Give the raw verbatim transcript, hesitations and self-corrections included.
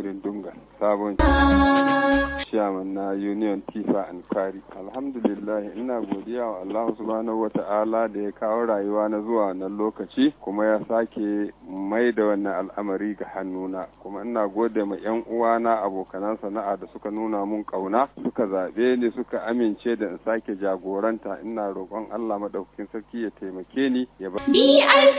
garin Dunga, sabon chairman na Union Tifa and Kwari. Alhamdulillah ina godiya wa Allah subhanahu wata'ala da ya kawo rayuwa na zuwa wannan lokaci kuma ya sake mai da wannan al'amari ga hannuna, kuma ina gode ma yan uwana abokanan sana'a da suka nuna mun kauna, suka zabe ni, suka amince da in sake jagoranta. Ina roƙon Allah madaukakin sarki ya taimake ni ya ba